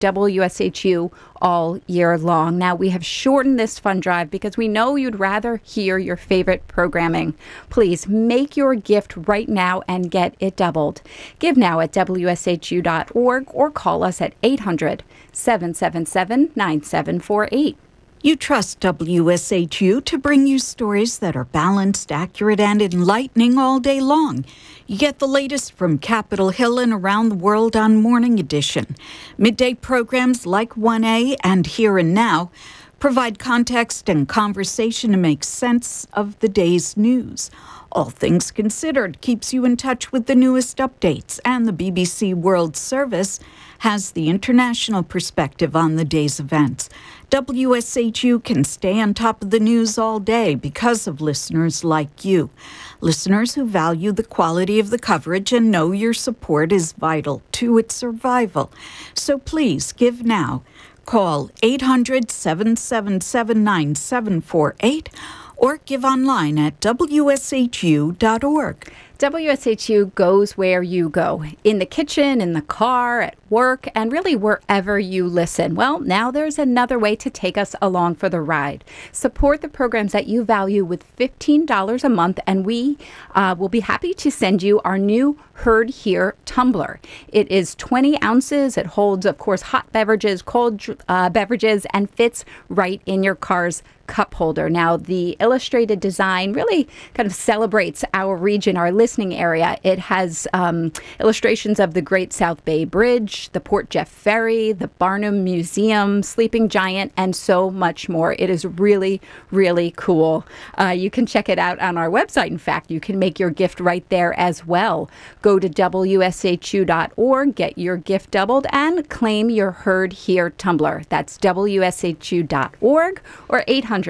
WSHU all year long. Now, we have shortened this fund drive because we know you'd rather hear your favorite programming. Please make your gift right now and get it doubled. Give now at WSHU.org or call us at 800-777-9748. You trust WSHU to bring you stories that are balanced, accurate, and enlightening all day long. You get the latest from Capitol Hill and around the world on Morning Edition. Midday programs like 1A and Here and Now provide context and conversation to make sense of the day's news. All Things Considered keeps you in touch with the newest updates, and the BBC World Service has the international perspective on the day's events. WSHU can stay on top of the news all day because of listeners like you. Listeners who value the quality of the coverage and know your support is vital to its survival. So please give now. Call 800-777-9748 or give online at WSHU.org. WSHU goes where you go, in the kitchen, in the car, at work, and really wherever you listen. Well, now there's another way to take us along for the ride. Support the programs that you value with $15 a month, and we will be happy to send you our new Heard Here tumbler. It is 20 ounces. It holds, of course, hot beverages, cold beverages, and fits right in your car's cup holder. Now, the illustrated design really kind of celebrates our region, our listening area. It has illustrations of the Great South Bay Bridge, the Port Jeff Ferry, the Barnum Museum, Sleeping Giant, and so much more. It is really, really cool. You can check it out on our website. In fact, you can make your gift right there as well. Go to WSHU.org, get your gift doubled, and claim your Heard Here tumbler. That's WSHU.org or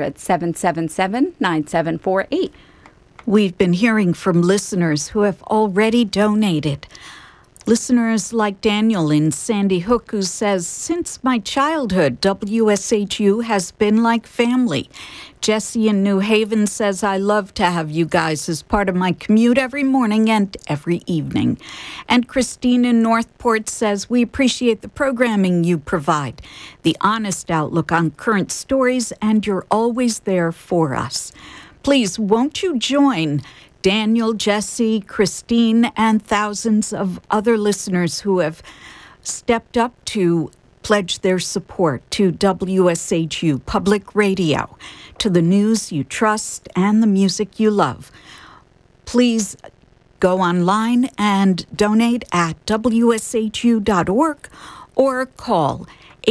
800-777-9748. We've been hearing from listeners who have already donated. Listeners like Daniel in Sandy Hook, who says, since my childhood, WSHU has been like family. Jesse in New Haven says, I love to have you guys as part of my commute every morning and every evening. And Christine in Northport says, we appreciate the programming you provide, the honest outlook on current stories, and you're always there for us. Please, won't you join Daniel, Jesse, Christine, and thousands of other listeners who have stepped up to pledge their support to WSHU Public Radio, to the news you trust and the music you love. Please go online and donate at WSHU.org or call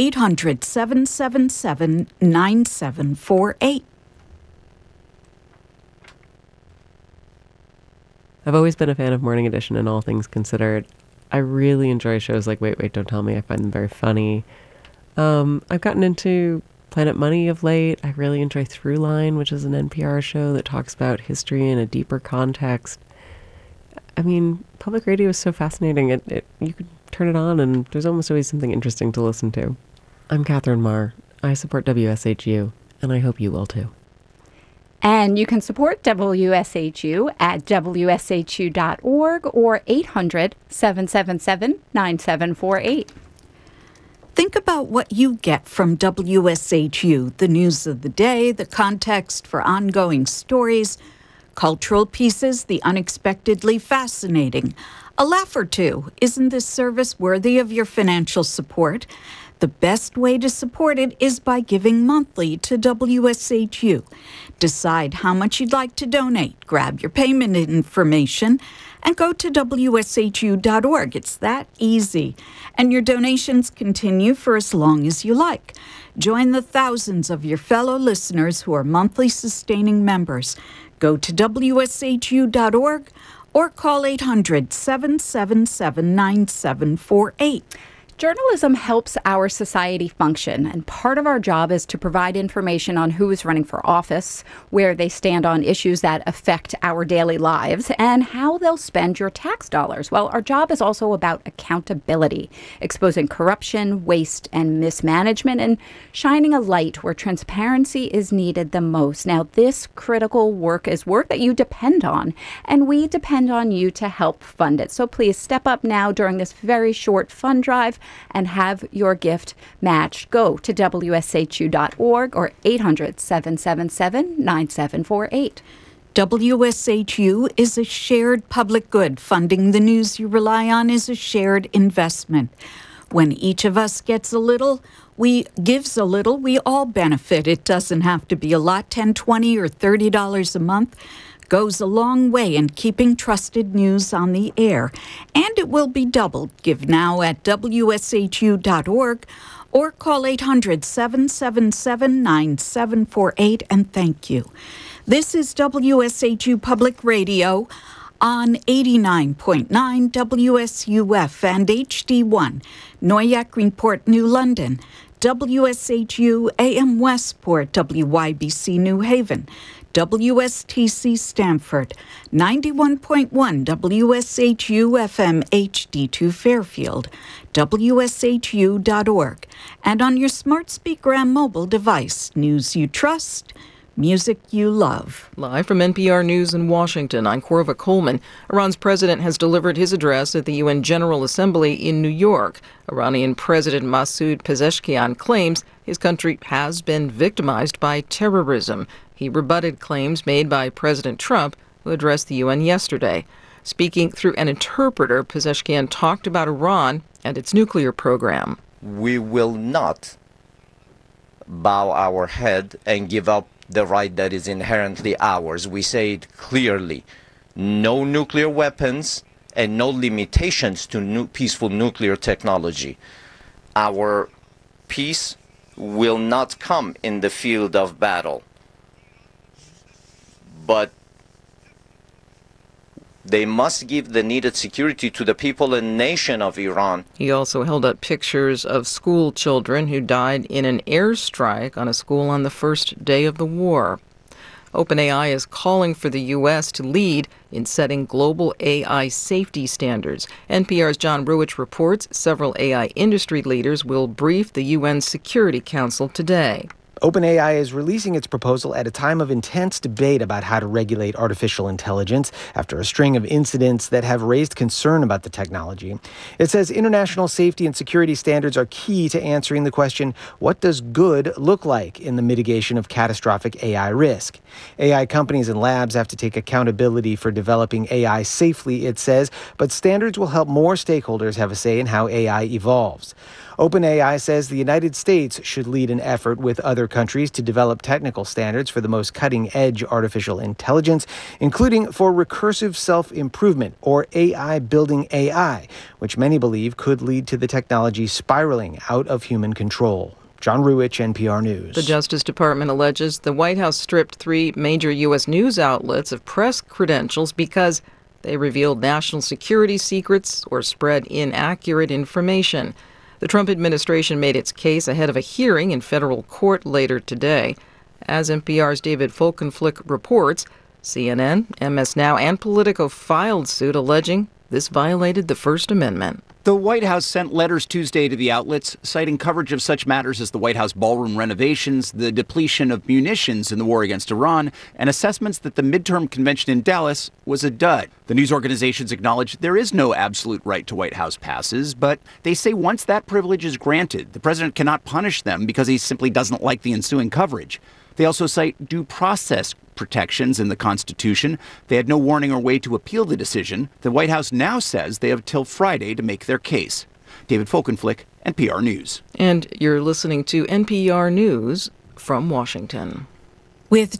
800-777-9748. I've always been a fan of Morning Edition and All Things Considered. I really enjoy shows like Wait, Wait, Don't Tell Me. I find them very funny. I've gotten into Planet Money of late. I really enjoy Throughline, which is an NPR show that talks about history in a deeper context. I mean, public radio is so fascinating. You could turn it on and there's almost always something interesting to listen to. I'm Catherine Marr. I support WSHU, and I hope you will too. And you can support WSHU at WSHU.org or 800-777-9748. Think about what you get from WSHU, the news of the day, the context for ongoing stories, cultural pieces, the unexpectedly fascinating. A laugh or two. Isn't this service worthy of your financial support? The best way to support it is by giving monthly to WSHU. Decide how much you'd like to donate, grab your payment information, and go to WSHU.org. It's that easy. And your donations continue for as long as you like. Join the thousands of your fellow listeners who are monthly sustaining members. Go to WSHU.org or call 800-777-9748. Journalism helps our society function, and part of our job is to provide information on who is running for office, where they stand on issues that affect our daily lives, and how they'll spend your tax dollars. Well, our job is also about accountability, exposing corruption, waste, and mismanagement, and shining a light where transparency is needed the most. Now, this critical work is work that you depend on, and we depend on you to help fund it. So please step up now during this very short fund drive. and have your gift matched. Go to WSHU.org or 800-777-9748. WSHU is a shared public good. Funding the news you rely on is a shared investment. When each of us gives a little, we all benefit. It doesn't have to be a lot. $10, $20, or $30 a month goes a long way in keeping trusted news on the air. And it will be doubled. Give now at WSHU.org or call 800-777-9748 and thank you. This is WSHU Public Radio on 89.9 WSUF and HD1, Noyak, Greenport, New London, WSHU AM Westport, WYBC New Haven, WSTC Stamford, 91.1 WSHU FM HD2 Fairfield, WSHU.org, and on your smart speaker and mobile device, news you trust, music you love. Live from NPR News in Washington, I'm Corva Coleman. Iran's president has delivered his address at the UN General Assembly in New York. Iranian President Masoud Pezeshkian claims his country has been victimized by terrorism. He rebutted claims made by President Trump, who addressed the UN yesterday. Speaking through an interpreter, Pezeshkian talked about Iran and its nuclear program. We will not bow our head and give up the right that is inherently ours. We say it clearly. No nuclear weapons and no limitations to peaceful nuclear technology. Our peace will not come in the field of battle. But they must give the needed security to the people and nation of Iran. He also held up pictures of school children who died in an airstrike on a school on the first day of the war. OpenAI is calling for the U.S. to lead in setting global AI safety standards. NPR's John Ruwitch reports several AI industry leaders will brief the UN Security Council today. OpenAI is releasing its proposal at a time of intense debate about how to regulate artificial intelligence after a string of incidents that have raised concern about the technology. It says international safety and security standards are key to answering the question, what does good look like in the mitigation of catastrophic AI risk? AI companies and labs have to take accountability for developing AI safely, it says, but standards will help more stakeholders have a say in how AI evolves. OpenAI says the United States should lead an effort with other countries to develop technical standards for the most cutting-edge artificial intelligence, including for recursive self-improvement, or AI building AI, which many believe could lead to the technology spiraling out of human control. John Ruwitch, NPR News. The Justice Department alleges the White House stripped 3 major U.S. news outlets of press credentials because they revealed national security secrets or spread inaccurate information. The Trump administration made its case ahead of a hearing in federal court later today. As NPR's David Folkenflik reports, CNN, MS Now, and Politico filed suit alleging this violated the First Amendment. The White House sent letters Tuesday to the outlets, citing coverage of such matters as the White House ballroom renovations, the depletion of munitions in the war against Iran, and assessments that the midterm convention in Dallas was a dud. The news organizations acknowledge there is no absolute right to White House passes, but they say once that privilege is granted, the president cannot punish them because he simply doesn't like the ensuing coverage. They also cite due process protections in the Constitution. They had no warning or way to appeal the decision. The White House now says they have till Friday to make their case. David Folkenflik, NPR News. And you're listening to NPR News from Washington. With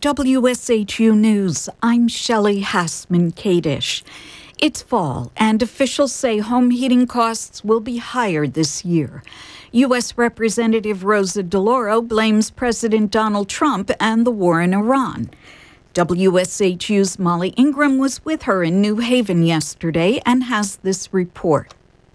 WSHU News, I'm Shelley Hassman-Kadish. It's fall, and officials say home heating costs will be higher this year. U.S. Representative Rosa DeLauro blames President Donald Trump and the war in Iran. WSHU's Molly Ingram was with her in New Haven yesterday and has this report.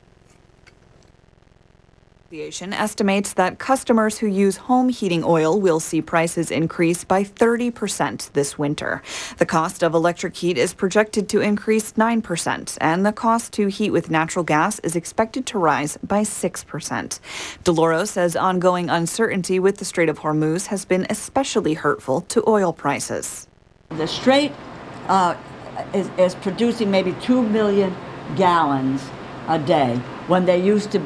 The association estimates that customers who use home heating oil will see prices increase by 30% this winter. The cost of electric heat is projected to increase 9%, and the cost to heat with natural gas is expected to rise by 6%. DeLauro says ongoing uncertainty with the Strait of Hormuz has been especially hurtful to oil prices. The Strait is producing maybe 2 million gallons a day when there used to be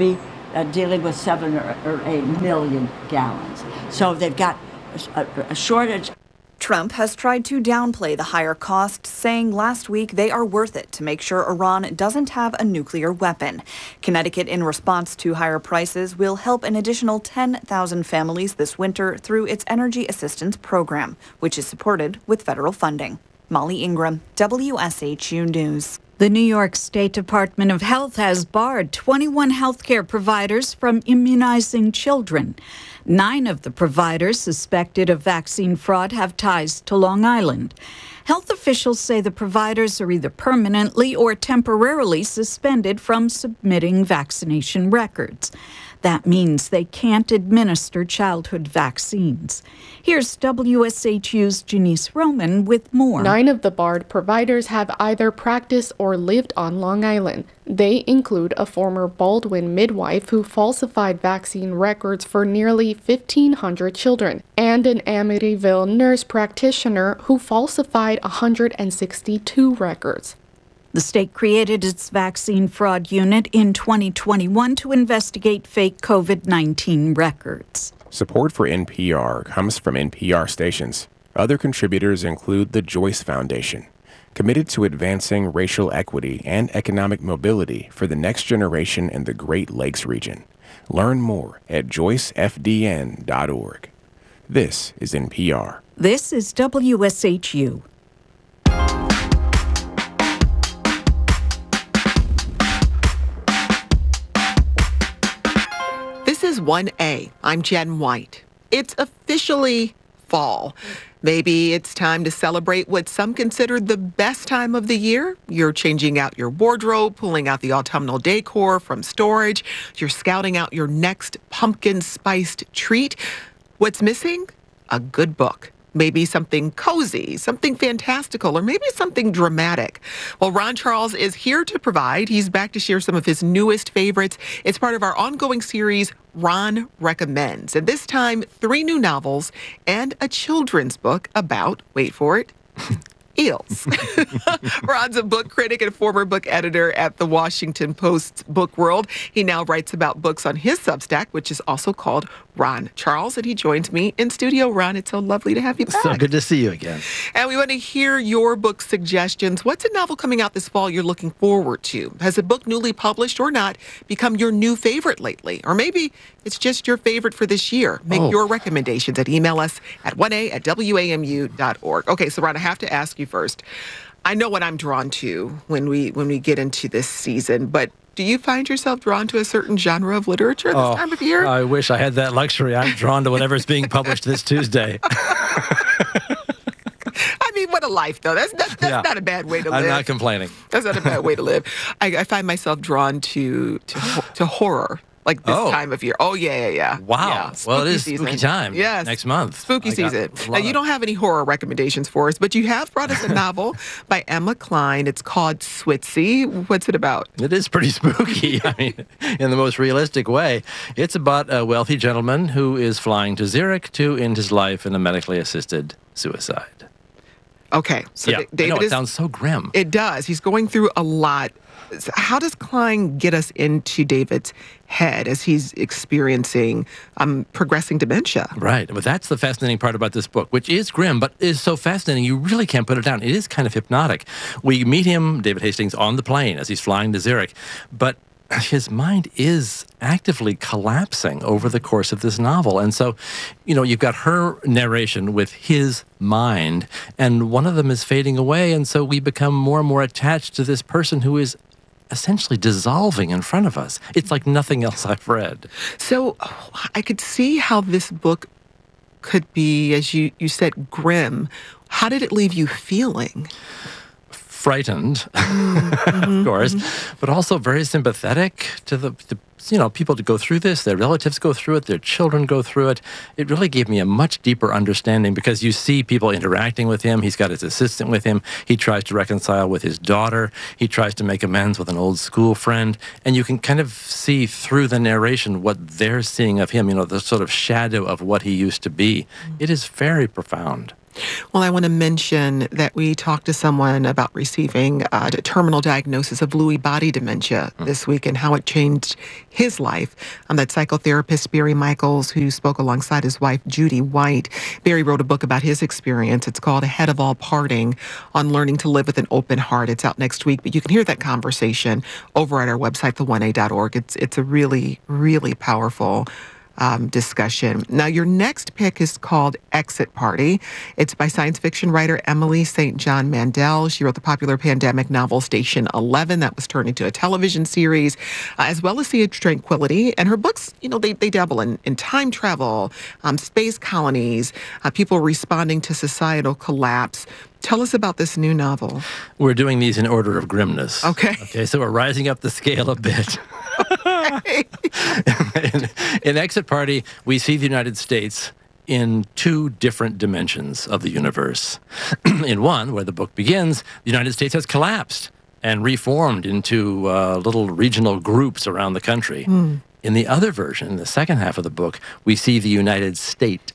dealing with 7 or 8 million gallons. So they've got a shortage. Trump has tried to downplay the higher cost, saying last week they are worth it to make sure Iran doesn't have a nuclear weapon. Connecticut, in response to higher prices, will help an additional 10,000 families this winter through its Energy Assistance Program, which is supported with federal funding. Molly Ingram, WSHU News. The New York State Department of Health has barred 21 healthcare providers from immunizing children. 9 of the providers suspected of vaccine fraud have ties to Long Island. Health officials say the providers are either permanently or temporarily suspended from submitting vaccination records. That means they can't administer childhood vaccines. Here's WSHU's Janice Roman with more. 9 of the barred providers have either practiced or lived on Long Island. They include a former Baldwin midwife who falsified vaccine records for nearly 1,500 children, and an Amityville nurse practitioner who falsified 162 records. The state created its vaccine fraud unit in 2021 to investigate fake COVID-19 records. Support for NPR comes from NPR stations. Other contributors include the Joyce Foundation, committed to advancing racial equity and economic mobility for the next generation in the Great Lakes region. Learn more at joycefdn.org. This is NPR. This is WSHU. This is 1A. I'm Jen White. It's officially fall. Maybe it's time to celebrate what some consider the best time of the year. You're changing out your wardrobe, pulling out the autumnal decor from storage. You're scouting out your next pumpkin-spiced treat. What's missing? A good book. Maybe something cozy, something fantastical, or maybe something dramatic. Well, Ron Charles is here to provide. He's back to share some of his newest favorites. It's part of our ongoing series, Ron Recommends. And this time, 3 new novels and a children's book about, wait for it, eels. Ron's a book critic and former book editor at the Washington Post's Book World. He now writes about books on his Substack, which is also called Ron Charles, and he joins me in studio. Ron, it's so lovely to have you back. So good to see you again. And we want to hear your book suggestions. What's a novel coming out this fall you're looking forward to? Has a book newly published or not become your new favorite lately? Or maybe it's just your favorite for this year. Make your recommendations and email us at 1a@wamu.org. Okay, so Ron, I have to ask you first. I know what I'm drawn to when we get into this season, but do you find yourself drawn to a certain genre of literature this time of year? I wish I had that luxury. I'm drawn to whatever's being published this Tuesday. I mean, what a life, though. That's not a bad way to live. I'm not complaining. That's not a bad way to live. I find myself drawn to horror. Like this time of year. Oh, yeah. Wow. Yeah, well, it is season. spooky time. Yes. Next month. Spooky season. Now, you don't have any horror recommendations for us, but you have brought us a novel by Emma Cline. It's called Switzy. What's it about? It is pretty spooky. I mean, in the most realistic way. It's about a wealthy gentleman who is flying to Zurich to end his life in a medically assisted suicide. Okay. So yeah, David, I know, it sounds so grim. It does. He's going through a lot. How does Cline get us into David's head as he's experiencing progressing dementia? Right. But that's the fascinating part about this book, which is grim, but is so fascinating you really can't put it down. It is kind of hypnotic. We meet him, David Hastings, on the plane as he's flying to Zurich, but his mind is actively collapsing over the course of this novel. And so, you've got her narration with his mind, and one of them is fading away, and so we become more and more attached to this person who is essentially dissolving in front of us. It's like nothing else I've read. So I could see how this book could be, as you said, grim. How did it leave you feeling? Frightened, of course, but also very sympathetic to the people to go through this. Their relatives go through it. Their children go through it. It really gave me a much deeper understanding because you see people interacting with him. He's got his assistant with him. He tries to reconcile with his daughter. He tries to make amends with an old school friend. And you can kind of see through the narration what they're seeing of him, the sort of shadow of what he used to be. It is very profound. Well, I want to mention that we talked to someone about receiving a terminal diagnosis of Lewy body dementia this week and how it changed his life. That psychotherapist, Barry Michaels, who spoke alongside his wife, Judy White. Barry wrote a book about his experience. It's called Ahead of All Parting, on learning to live with an open heart. It's out next week, but you can hear that conversation over at our website, the1a.org. It's a really, really powerful discussion. Now, your next pick is called Exit Party. It's by science fiction writer Emily St. John Mandel. She wrote the popular pandemic novel Station 11 that was turned into a television series, as well as Sea of Tranquility. And her books, they dabble in time travel, space colonies, people responding to societal collapse. Tell us about this new novel. We're doing these in order of grimness. Okay, so we're rising up the scale a bit. In Exit Party, we see the United States in two different dimensions of the universe. In one, where the book begins, the United States has collapsed and reformed into little regional groups around the country. In the other version, the second half of the book, we see the United State.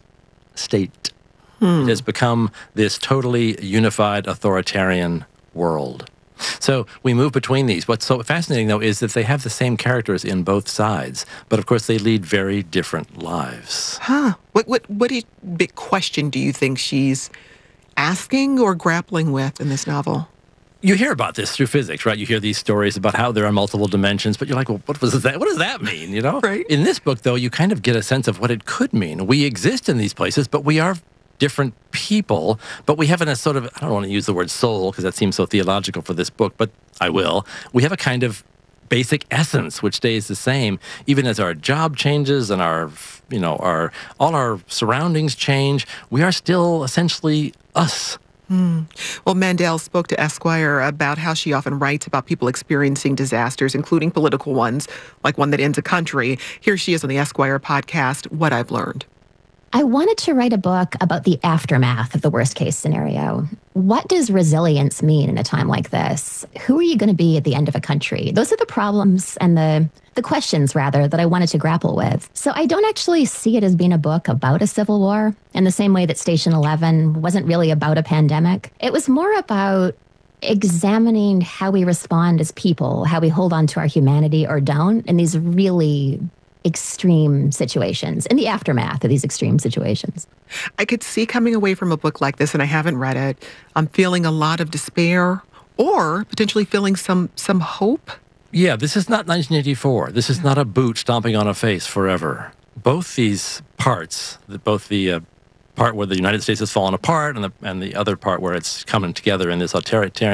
It has become this totally unified authoritarian world. So we move between these. What's so fascinating, though, is that they have the same characters in both sides, but of course they lead very different lives. What big question do you think she's asking or grappling with in this novel? You hear about this through physics, right? You hear these stories about how there are multiple dimensions, but you're like, well, what does that mean, Right. In this book, though, you kind of get a sense of what it could mean. We exist in these places, but we are different people, but we have a sort of, I don't want to use the word soul because that seems so theological for this book, but I will. We have a kind of basic essence which stays the same, even as our job changes and all our surroundings change. We are still essentially us. Well, Mandel spoke to Esquire about how she often writes about people experiencing disasters, including political ones, like one that ends a country. Here she is on the Esquire podcast, What I've Learned. I wanted to write a book about the aftermath of the worst case scenario. What does resilience mean in a time like this? Who are you going to be at the end of a country? Those are the problems and the questions, rather, that I wanted to grapple with. So I don't actually see it as being a book about a civil war in the same way that Station 11 wasn't really about a pandemic. It was more about examining how we respond as people, how we hold on to our humanity or don't in these really extreme situations, in the aftermath of these extreme situations. I could see coming away from a book like this, and I haven't read it, I'm feeling a lot of despair or potentially feeling some hope. Yeah, this is not 1984. This is not a boot stomping on a face forever. Both these parts, both the part where the United States has fallen apart and the other part where it's coming together in this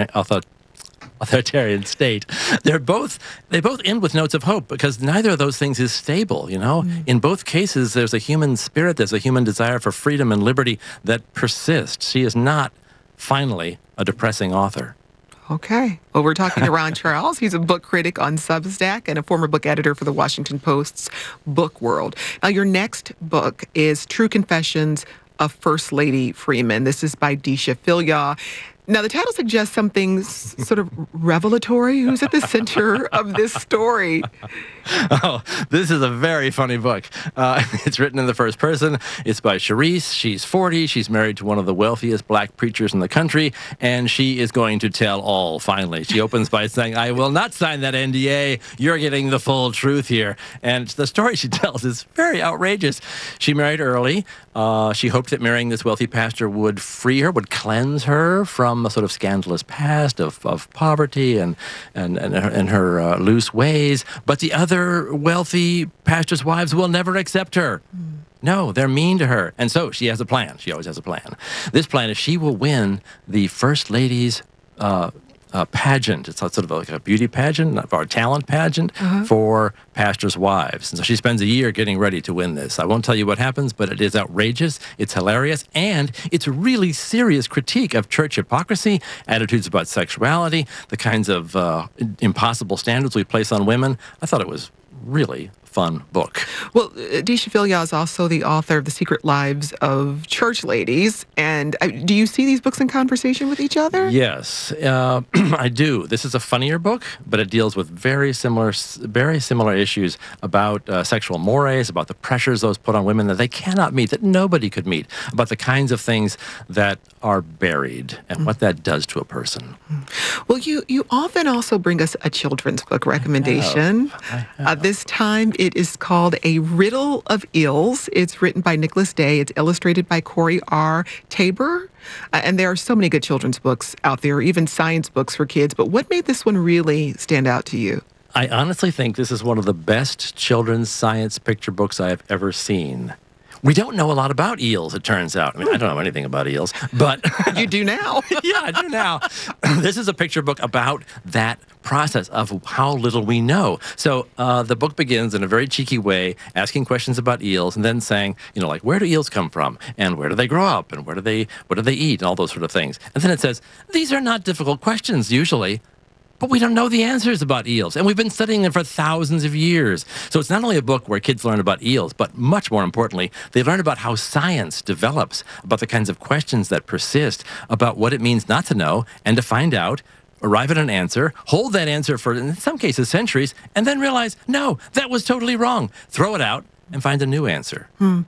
authoritarian state, they both end with notes of hope, because neither of those things is stable, In both cases, there's a human spirit, there's a human desire for freedom and liberty that persists. She is not, finally, a depressing author. Okay. Well, we're talking to Ron Charles. He's a book critic on Substack and a former book editor for the Washington Post's Book World. Now, your next book is True Confessions of First Lady Freeman. This is by Deesha Philyaw. Now, the title suggests something sort of revelatory. Who's at the center of this story? Oh, this is a very funny book. It's written in the first person. It's by Charisse. She's 40. She's married to one of the wealthiest black preachers in the country, and she is going to tell all, finally. She opens by saying, I will not sign that NDA. You're getting the full truth here. And the story she tells is very outrageous. She married early. She hoped that marrying this wealthy pastor would free her, would cleanse her from a sort of scandalous past of poverty and her loose ways. But the other wealthy pastors' wives will never accept her. No, they're mean to her. And so she has a plan. She always has a plan. This plan is she will win the First Lady's pageant. It's sort of like a beauty pageant, or a talent pageant for pastors' wives. And so she spends a year getting ready to win this. I won't tell you what happens, but it is outrageous, it's hilarious, and it's a really serious critique of church hypocrisy, attitudes about sexuality, the kinds of impossible standards we place on women. I thought it was really fun book. Well, Disha Vilya is also the author of The Secret Lives of Church Ladies. And do you see these books in conversation with each other? Yes, I do. This is a funnier book, but it deals with very similar issues about sexual mores, about the pressures those put on women that they cannot meet, that nobody could meet, about the kinds of things that are buried and what that does to a person. Well, you often also bring us a children's book recommendation. This time it is called A Riddle of Eels. It's written by Nicholas Day. It's illustrated by Corey R. Tabor. And there are so many good children's books out there, even science books for kids. But what made this one really stand out to you? I honestly think this is one of the best children's science picture books I have ever seen. We don't know a lot about eels, it turns out. I mean, I don't know anything about eels, but... You do now. Yeah, I do now. This is a picture book about that process of how little we know. So the book begins in a very cheeky way, asking questions about eels, and then saying, like, where do eels come from? And where do they grow up? And what do they eat? And all those sort of things. And then it says, these are not difficult questions, usually. But we don't know the answers about eels, and we've been studying them for thousands of years. So it's not only a book where kids learn about eels, but much more importantly, they learn about how science develops, about the kinds of questions that persist, about what it means not to know, and to find out, arrive at an answer, hold that answer for, in some cases, centuries, and then realize, no, that was totally wrong. Throw it out and find a new answer.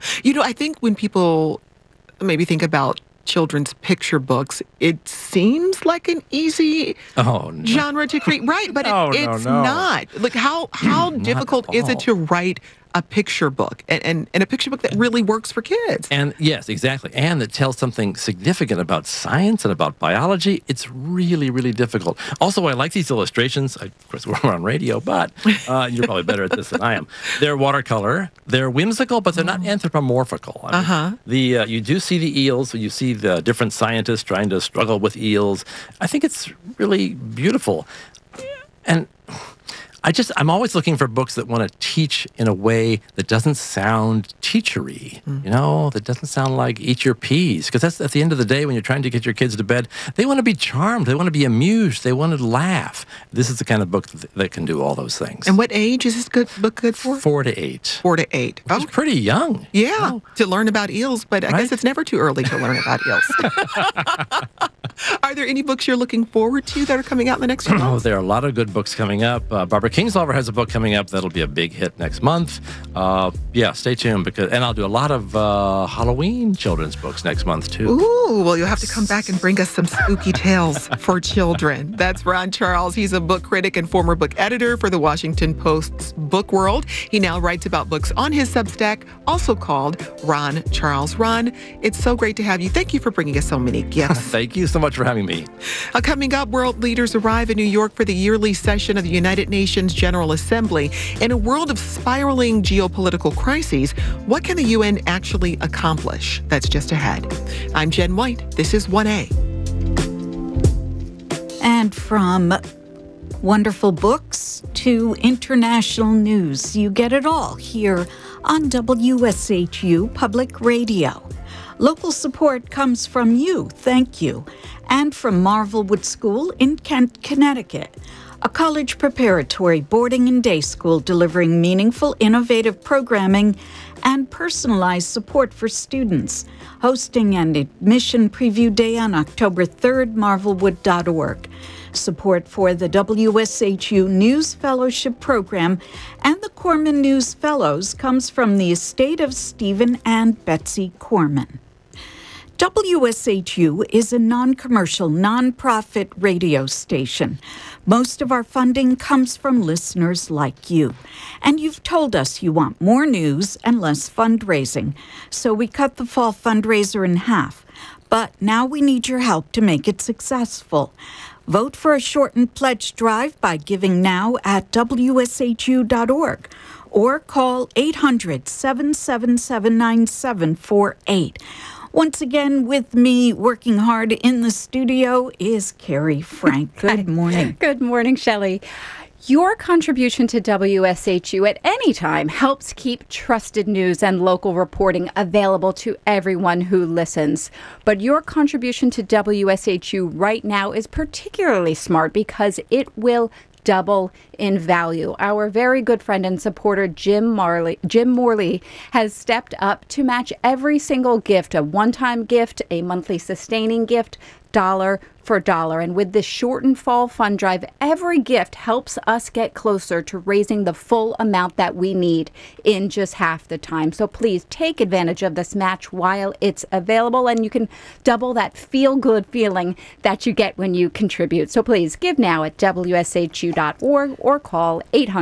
I think when people maybe think about children's picture books, it seems like an easy genre to create, right? But it's not. Like how difficult is it to write a picture book and a picture book that really works for kids? And yes, exactly. And that tells something significant about science and about biology. It's really, really difficult. Also, I like these illustrations. Of course, we're on radio, but you're probably better at this than I am. They're watercolor. They're whimsical, but they're not anthropomorphical. I mean, you do see the eels. You see the different scientists trying to struggle with eels. I think it's really beautiful. And I'm always looking for books that want to teach in a way that doesn't sound teachery, that doesn't sound like eat your peas. Because that's at the end of the day, when you're trying to get your kids to bed, they want to be charmed. They want to be amused. They want to laugh. This is the kind of book that can do all those things. And what age is this book good for? 4 to 8. 4 to 8. Which is pretty young. Yeah, to learn about eels, but I guess it's never too early to learn about eels. Are there any books you're looking forward to that are coming out in the next few months? There are a lot of good books coming up. Barbara Kingsolver has a book coming up that'll be a big hit next month. Stay tuned, and I'll do a lot of Halloween children's books next month too. Ooh, well, you'll have to come back and bring us some spooky tales for children. That's Ron Charles. He's a book critic and former book editor for the Washington Post's Book World. He now writes about books on his Substack, also called Ron Charles. Ron, it's so great to have you. Thank you for bringing us so many gifts. Thank you so much for having me. Coming up, world leaders arrive in New York for the yearly session of the United Nations General Assembly. In a world of spiraling geopolitical crises, what can the UN actually accomplish? That's just ahead. I'm Jen White. This is 1A. And from wonderful books to international news, you get it all here on WSHU Public Radio. Local support comes from you, thank you, and from Marvelwood School in Kent, Connecticut, a college preparatory boarding and day school delivering meaningful, innovative programming and personalized support for students. Hosting an admission preview day on October 3rd, marvelwood.org. Support for the WSHU News Fellowship Program and the Corman News Fellows comes from the estate of Stephen and Betsy Corman. WSHU is a non-commercial, non-profit radio station. Most of our funding comes from listeners like you. And you've told us you want more news and less fundraising. So we cut the fall fundraiser in half. But now we need your help to make it successful. Vote for a shortened pledge drive by giving now at WSHU.org or call 800-777-9748. Once again, with me working hard in the studio is Carrie Frank. Good morning. Good morning, Shelley. Your contribution to WSHU at any time helps keep trusted news and local reporting available to everyone who listens. But your contribution to WSHU right now is particularly smart because it will double in value. Our very good friend and supporter Jim Morley has stepped up to match every single gift, a one-time gift, a monthly sustaining gift, dollar for dollar. And with this shortened fall fund drive, every gift helps us get closer to raising the full amount that we need in just half the time. So please take advantage of this match while it's available, and you can double that feel-good feeling that you get when you contribute. So please give now at WSHU.org or call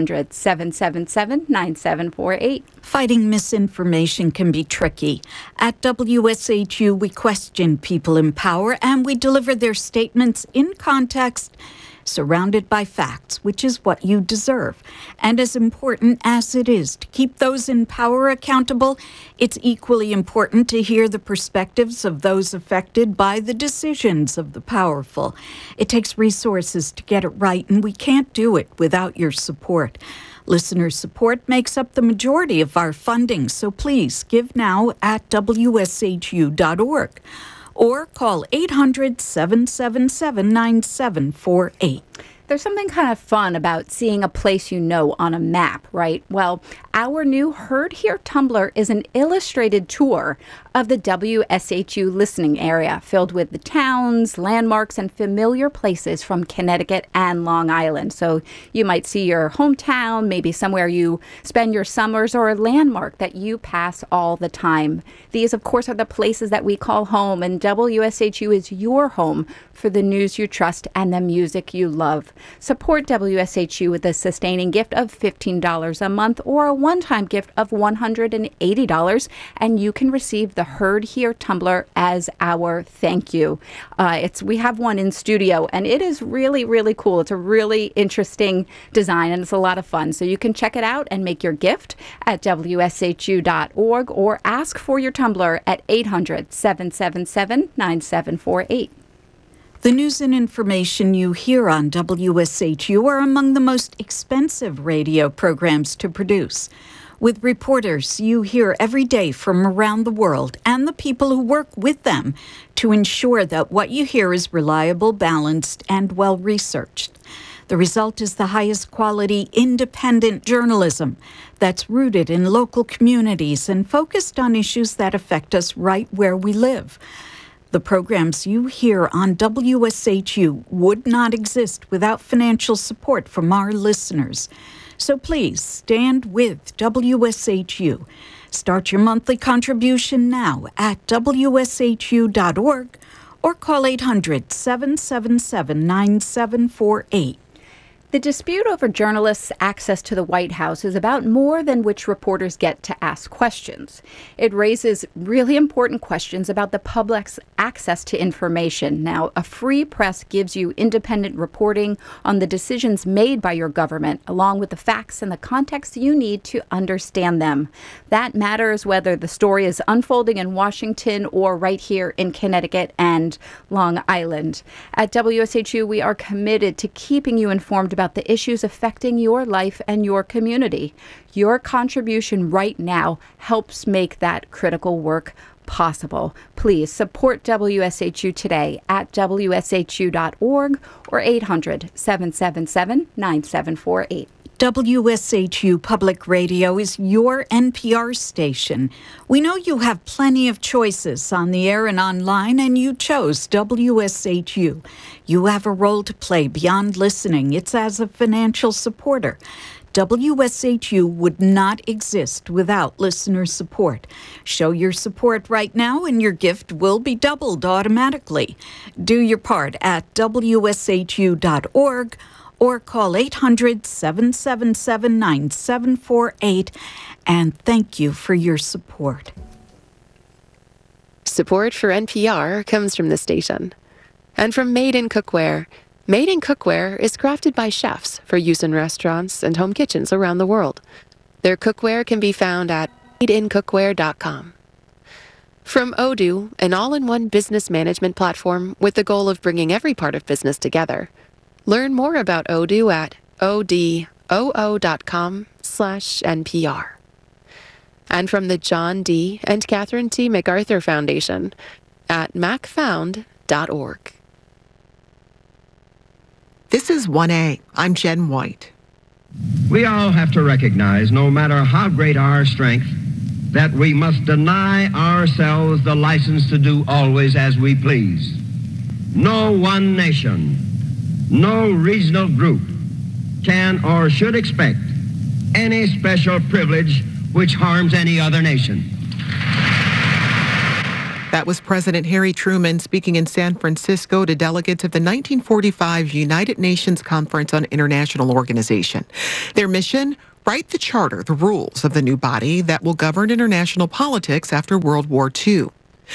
800-777-9748. Fighting misinformation can be tricky. At WSHU, we question people in power and we deliver their statements in context, surrounded by facts, which is what you deserve. And as important as it is to keep those in power accountable, it's equally important to hear the perspectives of those affected by the decisions of the powerful. It takes resources to get it right, and we can't do it without your support. Listener support makes up the majority of our funding, so please give now at WSHU.org or call 800-777-9748. There's something kind of fun about seeing a place you know on a map, right? Well, our new Heard Here Tumbler is an illustrated tour of the WSHU listening area, filled with the towns, landmarks, and familiar places from Connecticut and Long Island. So you might see your hometown, maybe somewhere you spend your summers, or a landmark that you pass all the time. These, of course, are the places that we call home, and WSHU is your home for the news you trust and the music you love. Support WSHU with a sustaining gift of $15 a month or a one-time gift of $180, and you can receive the Heard Here Tumbler as our thank you. We have one in studio, and it is really, really cool. It's a really interesting design, and it's a lot of fun. So you can check it out and make your gift at WSHU.org or ask for your tumbler at 800-777-9748. The news and information you hear on WSHU are among the most expensive radio programs to produce. With reporters you hear every day from around the world and the people who work with them to ensure that what you hear is reliable, balanced, and well-researched. The result is the highest quality independent journalism that's rooted in local communities and focused on issues that affect us right where we live. The programs you hear on WSHU would not exist without financial support from our listeners. So please stand with WSHU. Start your monthly contribution now at WSHU.org or call 800-777-9748. The dispute over journalists' access to the White House is about more than which reporters get to ask questions. It raises really important questions about the public's access to information. Now, a free press gives you independent reporting on the decisions made by your government, along with the facts and the context you need to understand them. That matters whether the story is unfolding in Washington or right here in Connecticut and Long Island. At WSHU, we are committed to keeping you informed about the issues affecting your life and your community. Your contribution right now helps make that critical work possible. Please support WSHU today at WSHU.org or 800-777-9748. WSHU Public Radio is your NPR station. We know you have plenty of choices on the air and online, and you chose WSHU. You have a role to play beyond listening. It's as a financial supporter. WSHU would not exist without listener support. Show your support right now, and your gift will be doubled automatically. Do your part at WSHU.org or call 800-777-9748, and thank you for your support. Support for NPR comes from the station and from Made in Cookware. Made in Cookware is crafted by chefs for use in restaurants and home kitchens around the world. Their cookware can be found at madeincookware.com. From Odoo, an all-in-one business management platform with the goal of bringing every part of business together. Learn more about Odoo at odoo.com/NPR. And from the John D. and Catherine T. MacArthur Foundation at macfound.org. This is 1A. I'm Jen White. We all have to recognize, no matter how great our strength, that we must deny ourselves the license to do always as we please. No one nation, no regional group can or should expect any special privilege which harms any other nation. That was President Harry Truman speaking in San Francisco to delegates of the 1945 United Nations Conference on International Organization. Their mission? Write the charter, the rules of the new body that will govern international politics after World War II.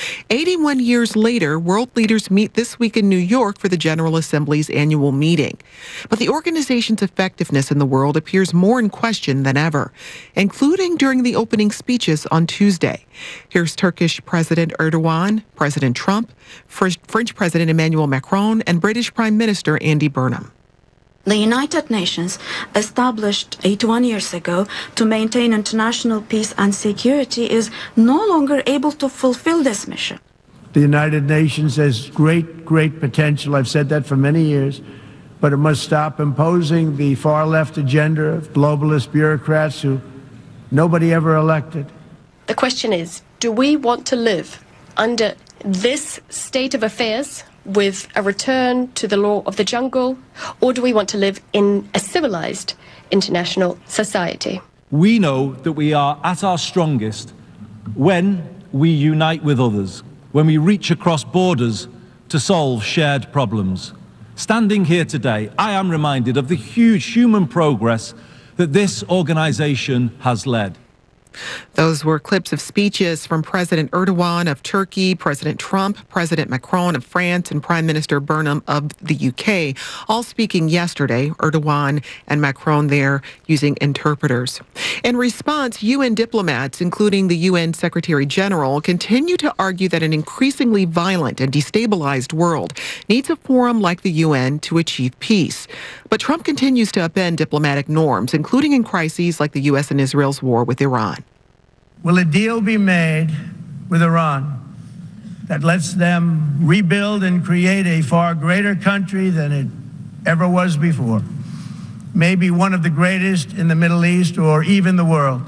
81 years later, world leaders meet this week in New York for the General Assembly's annual meeting. But the organization's effectiveness in the world appears more in question than ever, including during the opening speeches on Tuesday. Here's Turkish President Erdogan, President Trump, French President Emmanuel Macron, and British Prime Minister Andy Burnham. The United Nations, established 81 years ago to maintain international peace and security, is no longer able to fulfill this mission. The United Nations has great potential. I've said that for many years, but it must stop imposing the far-left agenda of globalist bureaucrats who nobody ever elected. The question is, do we want to live under this state of affairs with a return to the law of the jungle, or do we want to live in a civilized international society? We know that we are at our strongest when we unite with others, when we reach across borders to solve shared problems. Standing here today, I am reminded of the huge human progress that this organization has led. Those were clips of speeches from President Erdogan of Turkey, President Trump, President Macron of France, and Prime Minister Burnham of the UK, all speaking yesterday, Erdogan and Macron there using interpreters. In response, UN diplomats, including the UN Secretary General, continue to argue that an increasingly violent and destabilized world needs a forum like the UN to achieve peace. But Trump continues to upend diplomatic norms, including in crises like the U.S. and Israel's war with Iran. Will a deal be made with Iran that lets them rebuild and create a far greater country than it ever was before? Maybe one of the greatest in the Middle East or even the world?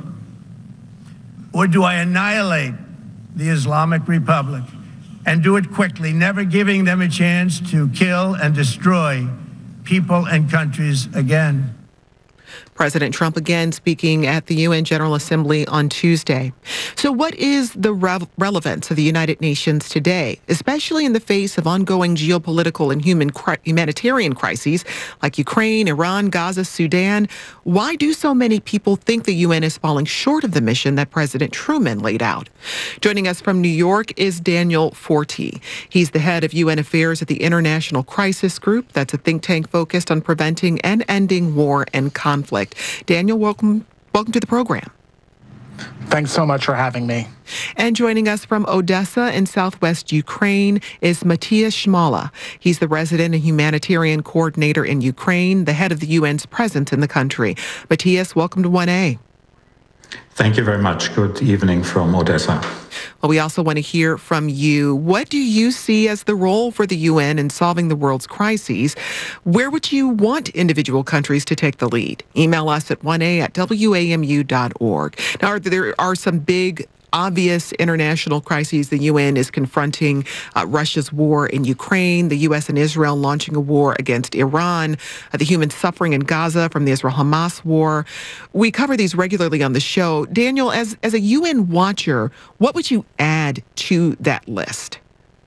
Or do I annihilate the Islamic Republic and do it quickly, never giving them a chance to kill and destroy people and countries again? President Trump again speaking at the UN General Assembly on Tuesday. So what is the relevance of the United Nations today, especially in the face of ongoing geopolitical and humanitarian crises like Ukraine, Iran, Gaza, Sudan? Why do so many people think the UN is falling short of the mission that President Truman laid out? Joining us from New York is Daniel Forti. He's the head of UN Affairs at the International Crisis Group. That's a think tank focused on preventing and ending war and conflict. Daniel, welcome to the program. Thanks so much for having me. And joining us from Odessa in southwest Ukraine is Matthias Schmala. He's the resident and humanitarian coordinator in Ukraine, the head of the UN's presence in the country. Matthias, welcome to 1A. Thank you very much. Good evening from Odessa. Well, we also want to hear from you. What do you see as the role for the UN in solving the world's crises? Where would you want individual countries to take the lead? Email us at 1a@wamu.org. Now, there are some big obvious international crises the UN is confronting: Russia's war in Ukraine, the U.S. and Israel launching a war against Iran, the human suffering in Gaza from the Israel-Hamas war. We cover these regularly on the show. Daniel, as a UN watcher, what would you add to that list?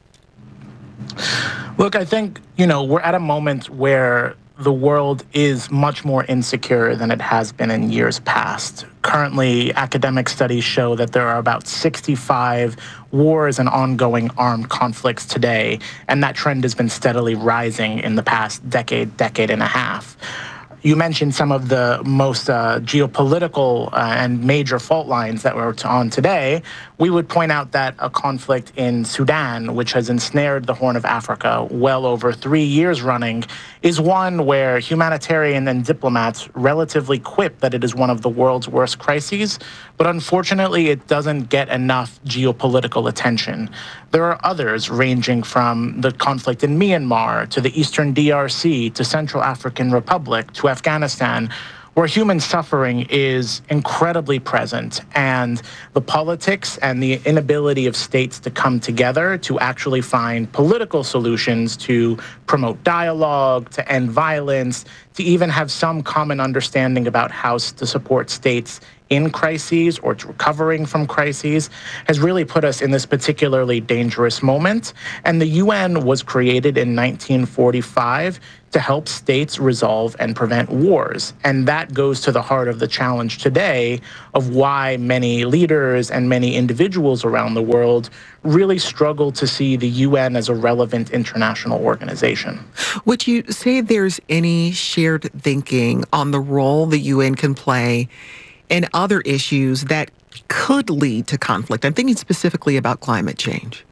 Look, I think, we're at a moment where the world is much more insecure than it has been in years past. Currently, academic studies show that there are about 65 wars and ongoing armed conflicts today, and that trend has been steadily rising in the past decade and a half. You mentioned some of the most geopolitical and major fault lines that we're on today. we would point out that a conflict in Sudan, which has ensnared the Horn of Africa well over 3 years running, is one where humanitarian and diplomats relatively quip that it is one of the world's worst crises, but unfortunately it doesn't get enough geopolitical attention. There are others ranging from the conflict in Myanmar to the Eastern DRC to Central African Republic to Afghanistan, where human suffering is incredibly present, and the politics and the inability of states to come together to actually find political solutions to promote dialogue, to end violence, to even have some common understanding about how to support states in crises or to recovering from crises has really put us in this particularly dangerous moment. And the UN was created in 1945 to help states resolve and prevent wars. And that goes to the heart of the challenge today of why many leaders and many individuals around the world really struggle to see the UN as a relevant international organization. Would you say there's any shared thinking on the role the UN can play in other issues that could lead to conflict? I'm thinking specifically about climate change.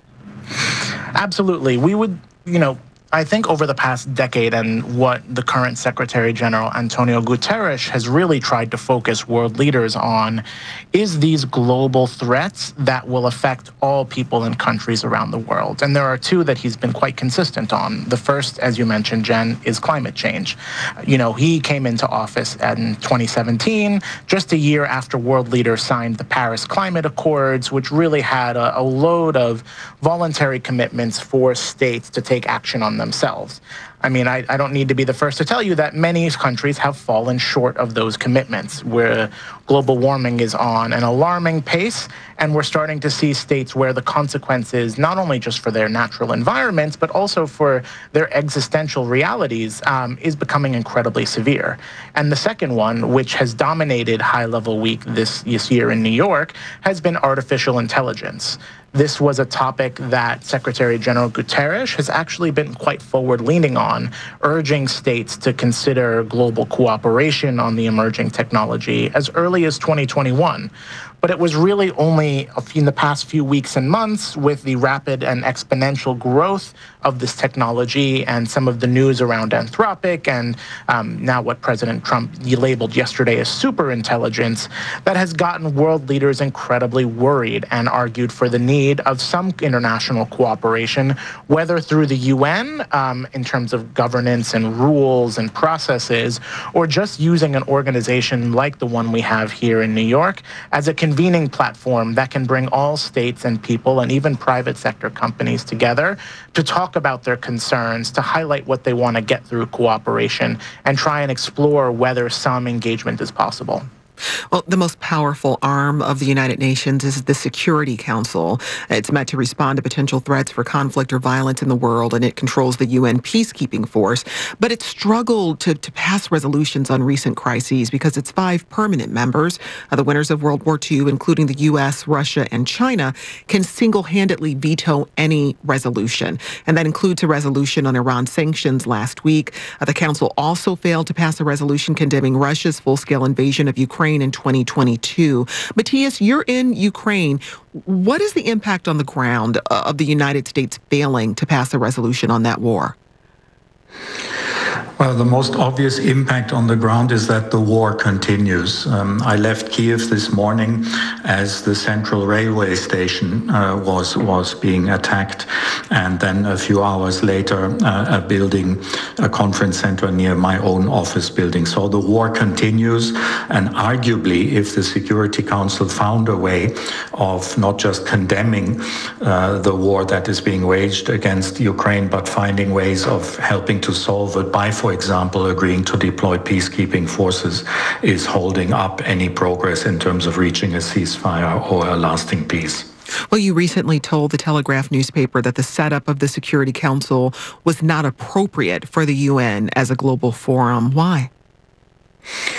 Absolutely. We would, I think over the past decade and what the current Secretary General Antonio Guterres has really tried to focus world leaders on is these global threats that will affect all people and countries around the world. And there are two that he's been quite consistent on. The first, as you mentioned, Jen, is climate change. He came into office in 2017, just a year after world leaders signed the Paris Climate Accords, which really had a load of voluntary commitments for states to take action on themselves. I mean, I don't need to be the first to tell you that many countries have fallen short of those commitments, where global warming is on an alarming pace, and we're starting to see states where the consequences, not only just for their natural environments, but also for their existential realities, is becoming incredibly severe. And the second one, which has dominated High Level Week this year in New York, has been artificial intelligence. This was a topic that Secretary General Guterres has actually been quite forward-leaning on, urging states to consider global cooperation on the emerging technology as early as 2021. But it was really only in the past few weeks and months, with the rapid and exponential growth of this technology and some of the news around Anthropic and now what President Trump labeled yesterday as superintelligence, that has gotten world leaders incredibly worried and argued for the need of some international cooperation, whether through the UN in terms of governance and rules and processes, or just using an organization like the one we have here in New York as a convening platform that can bring all states and people and even private sector companies together to talk about their concerns, to highlight what they want to get through cooperation, and try and explore whether some engagement is possible. Well, the most powerful arm of the United Nations is the Security Council. It's meant to respond to potential threats for conflict or violence in the world, and it controls the UN peacekeeping force. But it's struggled to pass resolutions on recent crises because its 5 permanent members, the winners of World War II, including the U.S., Russia, and China, can single-handedly veto any resolution. And that includes a resolution on Iran sanctions last week. The Council also failed to pass a resolution condemning Russia's full-scale invasion of Ukraine in 2022. Matthias, you're in Ukraine. What is the impact on the ground of the United States failing to pass a resolution on that war? Well, the most obvious impact on the ground is that the war continues. I left Kiev this morning as the central railway station was being attacked, and then a few hours later, a conference center near my own office building. So the war continues, and arguably, if the Security Council found a way of not just condemning the war that is being waged against Ukraine, but finding ways of helping to solve it by, for example, agreeing to deploy peacekeeping forces, is holding up any progress in terms of reaching a ceasefire or a lasting peace. Well, you recently told the Telegraph newspaper that the setup of the Security Council was not appropriate for the UN as a global forum. Why?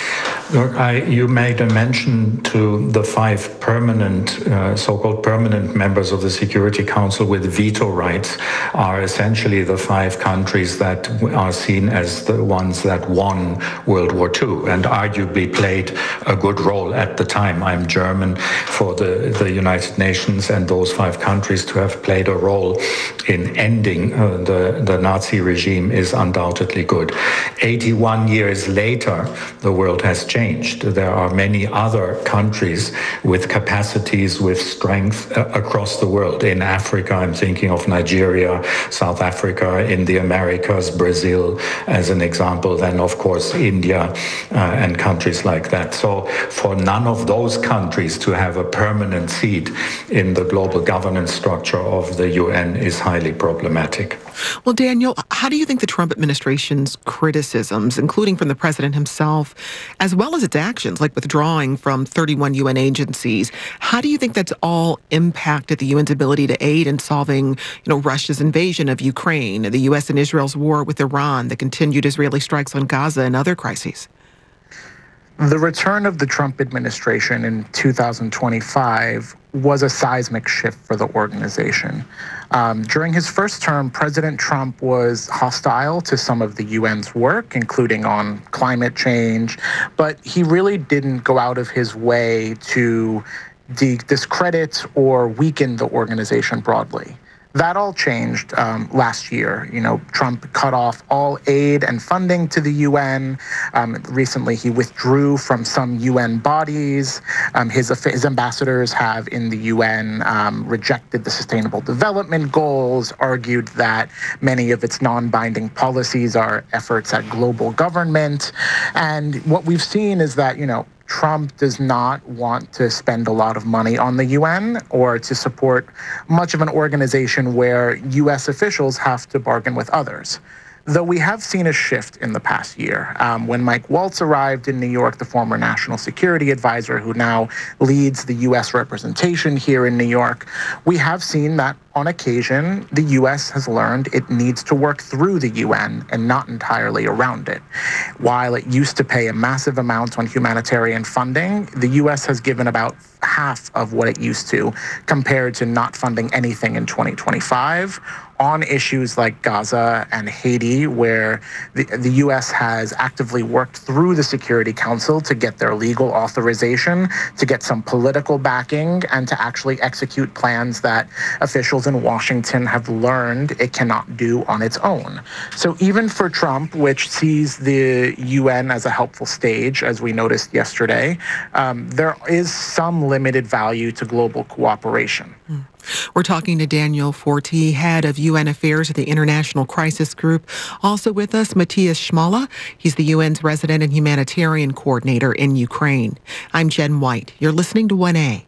Look, you made a mention to the 5 permanent, so-called permanent members of the Security Council with veto rights are essentially the 5 countries that are seen as the ones that won World War II and arguably played a good role at the time. I'm German, for the United Nations and those 5 countries to have played a role in ending the Nazi regime is undoubtedly good. 81 years later, the world has changed. There are many other countries with capacities, with strength across the world. In Africa, I'm thinking of Nigeria, South Africa, in the Americas, Brazil as an example, then of course India and countries like that. So for none of those countries to have a permanent seat in the global governance structure of the UN is highly problematic. Well, Daniel, how do you think the Trump administration's criticisms, including from the president himself, as well as its actions, like withdrawing from 31 UN agencies, how do you think that's all impacted the UN's ability to aid in solving, Russia's invasion of Ukraine, the U.S. and Israel's war with Iran, the continued Israeli strikes on Gaza, and other crises? The return of the Trump administration in 2025 was a seismic shift for the organization. During his first term, President Trump was hostile to some of the UN's work, including on climate change, but he really didn't go out of his way to discredit or weaken the organization broadly. That all changed last year. Trump cut off all aid and funding to the UN. Recently, he withdrew from some UN bodies. His ambassadors have in the UN rejected the Sustainable Development Goals, argued that many of its non-binding policies are efforts at global government. And what we've seen is that, Trump does not want to spend a lot of money on the UN or to support much of an organization where U.S. officials have to bargain with others. Though we have seen a shift in the past year. When Mike Waltz arrived in New York, the former national security advisor who now leads the U.S. representation here in New York, we have seen that on occasion, the U.S. has learned it needs to work through the UN and not entirely around it. While it used to pay a massive amount on humanitarian funding, the U.S. has given about half of what it used to, compared to not funding anything in 2025 on issues like Gaza and Haiti, where the U.S. has actively worked through the Security Council to get their legal authorization, to get some political backing, and to actually execute plans that officials in Washington have learned it cannot do on its own. So even for Trump, which sees the UN as a helpful stage, as we noticed yesterday, there is some limited value to global cooperation. We're talking to Daniel Forti, head of UN Affairs at the International Crisis Group. Also with us, Matthias Schmala. He's the UN's resident and humanitarian coordinator in Ukraine. I'm Jen White. You're listening to 1A.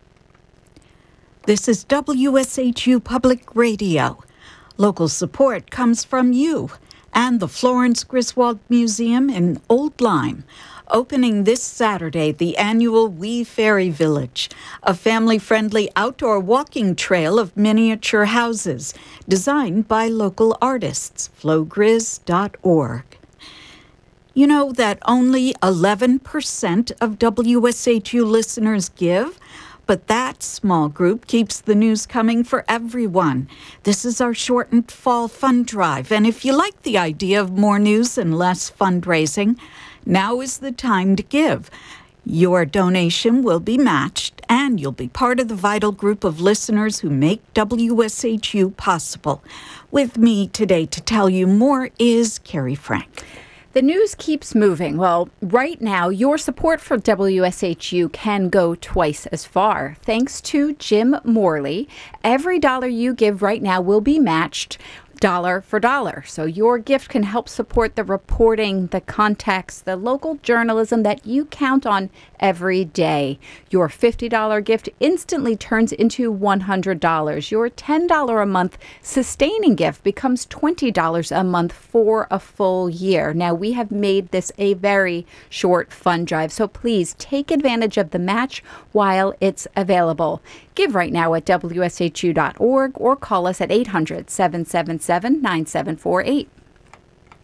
This is WSHU Public Radio. Local support comes from you and the Florence Griswold Museum in Old Lyme. Opening this Saturday, the annual Wee Fairy Village, a family-friendly outdoor walking trail of miniature houses designed by local artists, flowgriz.org. You know that only 11% of WSHU listeners give? But that small group keeps the news coming for everyone. This is our shortened fall fund drive, and if you like the idea of more news and less fundraising, now is the time to give. Your donation will be matched, and you'll be part of the vital group of listeners who make WSHU possible. With me today to tell you more is Carrie Frank. The news keeps moving. Well, right now, your support for WSHU can go twice as far. Thanks to Jim Morley, every dollar you give right now will be matched dollar for dollar. So your gift can help support the reporting, the context, the local journalism that you count on every day. Your $50 gift instantly turns into $100. Your $10 a month sustaining gift becomes $20 a month for a full year. Now, we have made this a very short fund drive, so please take advantage of the match while it's available. Give right now at WSHU.org or call us at 800-777-9748.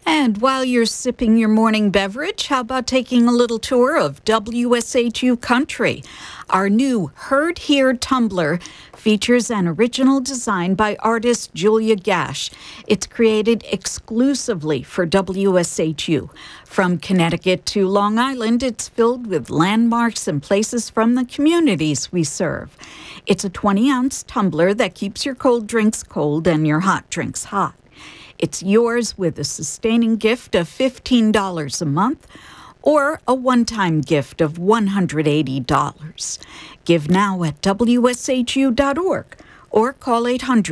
And while you're sipping your morning beverage, how about taking a little tour of WSHU Country? Our new Heard Here tumbler features an original design by artist Julia Gash. It's created exclusively for WSHU. From Connecticut to Long Island, it's filled with landmarks and places from the communities we serve. It's a 20-ounce tumbler that keeps your cold drinks cold and your hot drinks hot. It's yours with a sustaining gift of $15 a month or a one-time gift of $180. Give now at WSHU.org or call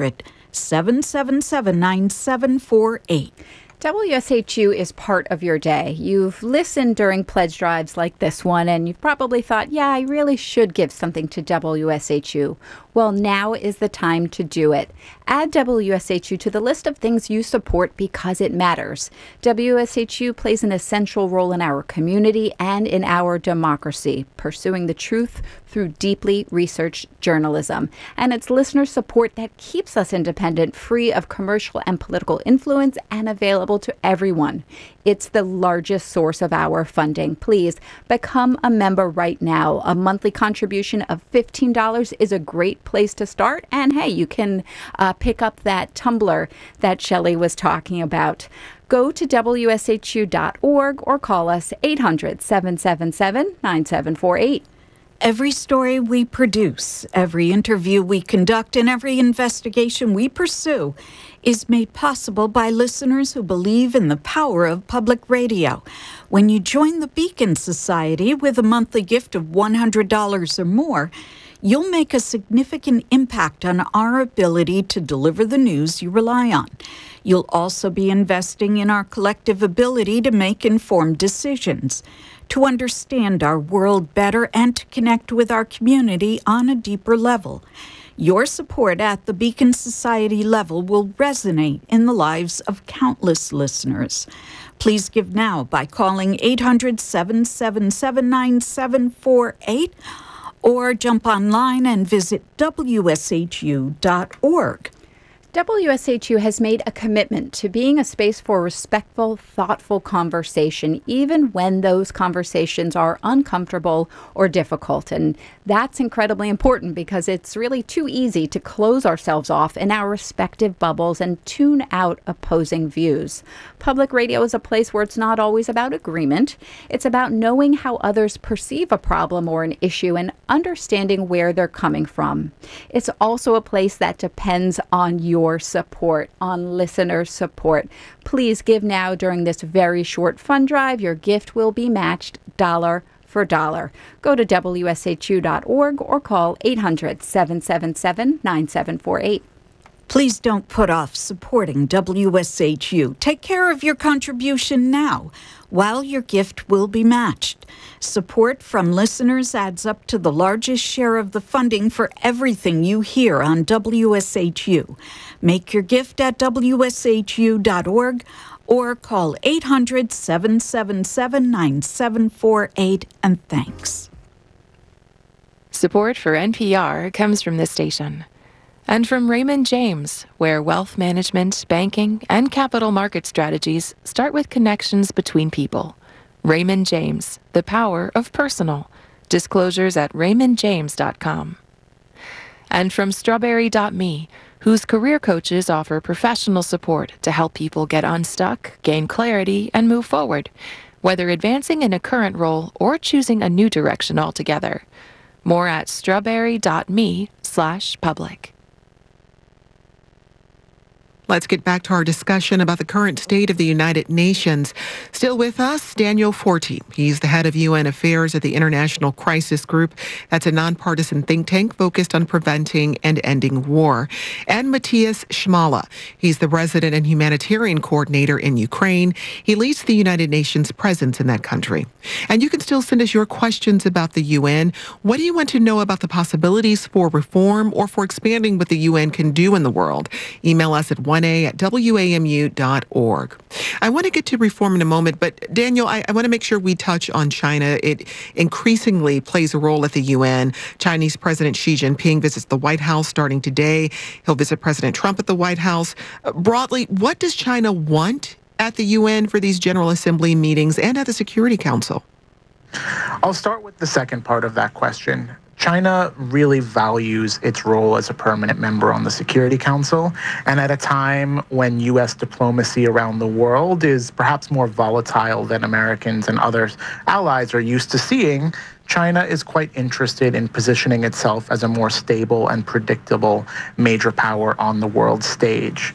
800-777-9748. WSHU is part of your day. You've listened during pledge drives like this one, and you've probably thought, yeah, I really should give something to WSHU. Well, now is the time to do it. Add WSHU to the list of things you support because it matters. WSHU plays an essential role in our community and in our democracy, pursuing the truth through deeply researched journalism. And it's listener support that keeps us independent, free of commercial and political influence, and available to everyone. It's the largest source of our funding. Please become a member right now. A monthly contribution of $15 is a great place to start. And hey, you can pick up that tumbler that Shelley was talking about. Go to WSHU.org or call us 800-777-9748. Every story we produce, every interview we conduct, and every investigation we pursue is made possible by listeners who believe in the power of public radio. When you join the Beacon Society with a monthly gift of $100 or more, you'll make a significant impact on our ability to deliver the news you rely on. You'll also be investing in our collective ability to make informed decisions, to understand our world better, and to connect with our community on a deeper level. Your support at the Beacon Society level will resonate in the lives of countless listeners. Please give now by calling 800-777-9748 or jump online and visit WSHU.org. WSHU has made a commitment to being a space for respectful, thoughtful conversation, even when those conversations are uncomfortable or difficult. And that's incredibly important because it's really too easy to close ourselves off in our respective bubbles and tune out opposing views. Public radio is a place where it's not always about agreement. It's about knowing how others perceive a problem or an issue and understanding where they're coming from. It's also a place that depends on your support, on listener support. Please give now during this very short fund drive. Your gift will be matched dollar for dollar. Go to WSHU.org or call 800-777-9748. Please don't put off supporting WSHU. Take care of your contribution now, while your gift will be matched. Support from listeners adds up to the largest share of the funding for everything you hear on WSHU. Make your gift at WSHU.org or call 800-777-9748, and thanks. Support for NPR comes from this station. And from Raymond James, where wealth management, banking, and capital market strategies start with connections between people. Raymond James, the power of personal. Disclosures at raymondjames.com. And from Strawberry.me, whose career coaches offer professional support to help people get unstuck, gain clarity, and move forward, whether advancing in a current role or choosing a new direction altogether. More at strawberry.me/public. Let's get back to our discussion about the current state of the United Nations. Still with us, Daniel Forti. He's the head of UN Affairs at the International Crisis Group. That's a nonpartisan think tank focused on preventing and ending war. And Matthias Schmala. He's the resident and humanitarian coordinator in Ukraine. He leads the United Nations presence in that country. And you can still send us your questions about the UN. What do you want to know about the possibilities for reform or for expanding what the UN can do in the world? Email us at 1a@wamu.org. I want to get to reform in a moment, but Daniel, I want to make sure we touch on China. It increasingly plays a role at the UN. Chinese President Xi Jinping visits the White House starting today. He'll visit President Trump at the White House. Broadly, what does China want at the UN for these General Assembly meetings and at the Security Council? I'll start with the second part of that question. China really values its role as a permanent member on the Security Council, and at a time when U.S. diplomacy around the world is perhaps more volatile than Americans and other allies are used to seeing, China is quite interested in positioning itself as a more stable and predictable major power on the world stage.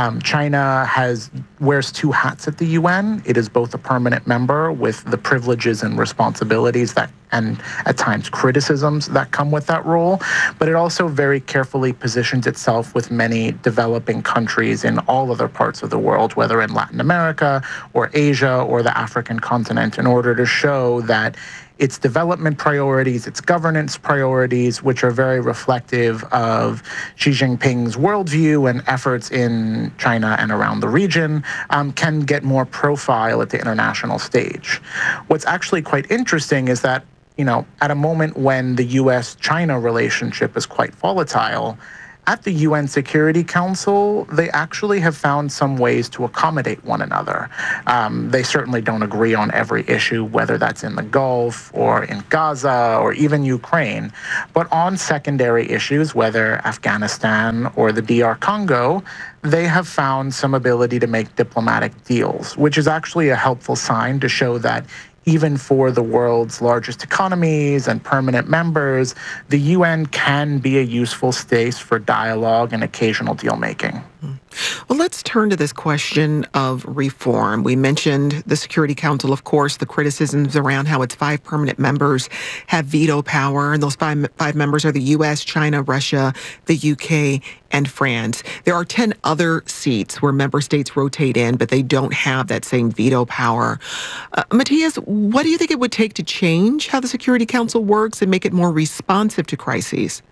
China wears two hats at the UN. It is both a permanent member with the privileges and responsibilities and at times criticisms that come with that role, but it also very carefully positions itself with many developing countries in all other parts of the world, whether in Latin America or Asia or the African continent, in order to show that its development priorities, its governance priorities, which are very reflective of Xi Jinping's worldview and efforts in China and around the region, can get more profile at the international stage. What's actually quite interesting is that, at a moment when the U.S.-China relationship is quite volatile, at the UN Security Council, they actually have found some ways to accommodate one another. They certainly don't agree on every issue, whether that's in the Gulf or in Gaza or even Ukraine. But on secondary issues, whether Afghanistan or the DR Congo, they have found some ability to make diplomatic deals, which is actually a helpful sign to show that even for the world's largest economies and permanent members, the UN can be a useful space for dialogue and occasional deal-making. Well, let's turn to this question of reform. We mentioned the Security Council, of course, the criticisms around how its 5 permanent members have veto power, and those five members are the U.S., China, Russia, the UK, and France. There are 10 other seats where member states rotate in, but they don't have that same veto power. Matthias, what do you think it would take to change how the Security Council works and make it more responsive to crises?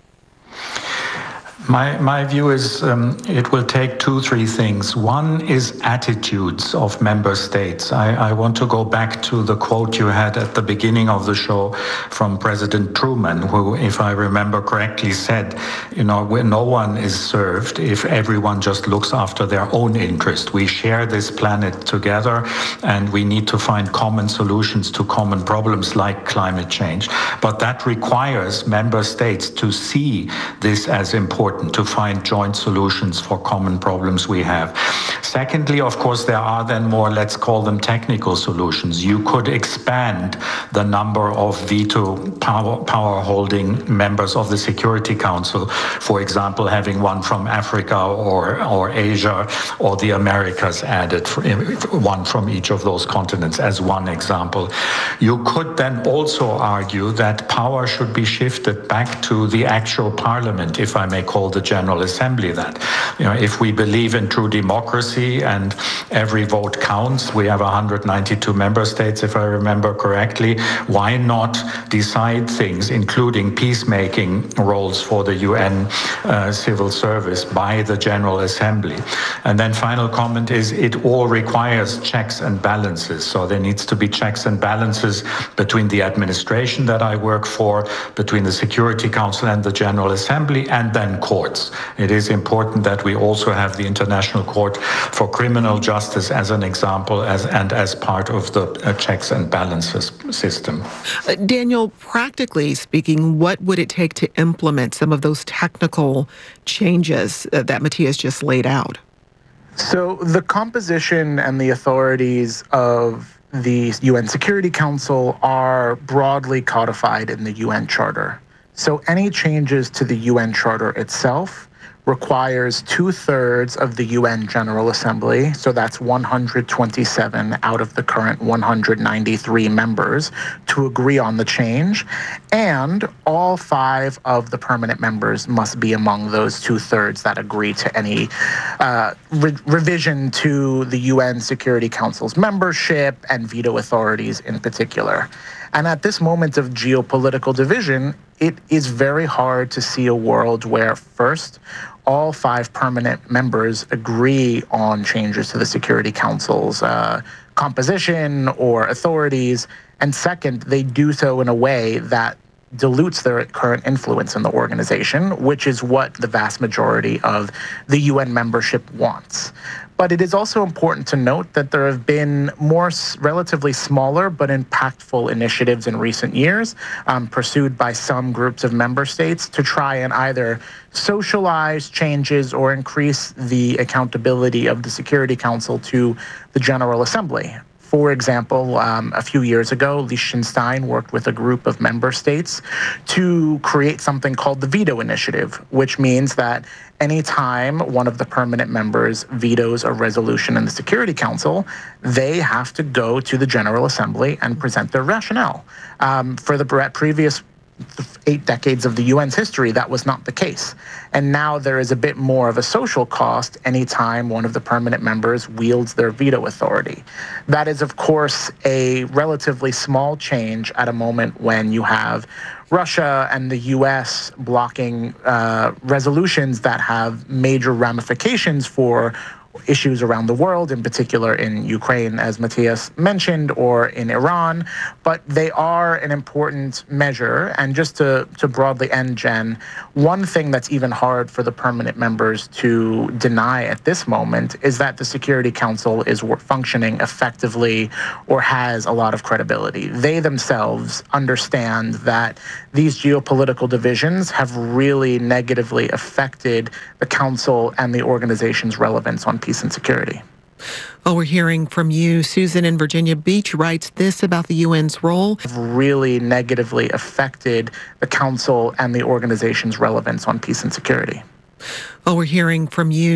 My view is it will take 2-3 things. One is attitudes of member states. I want to go back to the quote you had at the beginning of the show from President Truman, who, if I remember correctly, said, no one is served if everyone just looks after their own interest. We share this planet together, and we need to find common solutions to common problems like climate change. But that requires member states to see this as important, to find joint solutions for common problems we have. Secondly, of course, there are then more, let's call them technical solutions. You could expand the number of veto power holding members of the Security Council, for example, having one from Africa or Asia or the Americas added, one from each of those continents as one example. You could then also argue that power should be shifted back to the actual parliament, if I may call the General Assembly that. If we believe in true democracy and every vote counts, we have 192 member states, if I remember correctly, why not decide things, including peacemaking roles for the UN civil service by the General Assembly? And then final comment is it all requires checks and balances. So there needs to be checks and balances between the administration that I work for, between the Security Council and the General Assembly, and then courts. It is important that we also have the International Court for Criminal Justice as an example and as part of the checks and balances system. Daniel, practically speaking, what would it take to implement some of those technical changes that Matthias just laid out? So the composition and the authorities of the UN Security Council are broadly codified in the UN Charter. So any changes to the UN Charter itself requires 2/3 of the UN General Assembly, so that's 127 out of the current 193 members, to agree on the change, and all 5 of the permanent members must be among those 2/3 that agree to any revision to the UN Security Council's membership and veto authorities in particular. And at this moment of geopolitical division, it is very hard to see a world where, first, all 5 permanent members agree on changes to the Security Council's composition or authorities, and second, they do so in a way that dilutes their current influence in the organization, which is what the vast majority of the UN membership wants. But it is also important to note that there have been more relatively smaller but impactful initiatives in recent years pursued by some groups of member states to try and either socialize changes or increase the accountability of the Security Council to the General Assembly. For example, a few years ago, Liechtenstein worked with a group of member states to create something called the Veto Initiative, which means that anytime one of the permanent members vetoes a resolution in the Security Council, they have to go to the General Assembly and present their rationale. For the previous 8 decades of the UN's history, that was not the case. And now there is a bit more of a social cost anytime one of the permanent members wields their veto authority. That is, of course, a relatively small change at a moment when you have Russia and the U.S. blocking resolutions that have major ramifications for issues around the world, in particular in Ukraine, as Matthias mentioned, or in Iran. But they are an important measure. And just to broadly end, Jen, one thing that's even hard for the permanent members to deny at this moment is that the Security Council is functioning effectively or has a lot of credibility. They themselves understand that these geopolitical divisions have really negatively affected the Council and the organization's relevance on peace and security. Well, we're hearing from you. Susan in Virginia Beach writes this about the UN's role. Really negatively affected the Council and the organization's relevance on peace and security. Well, we're hearing from you.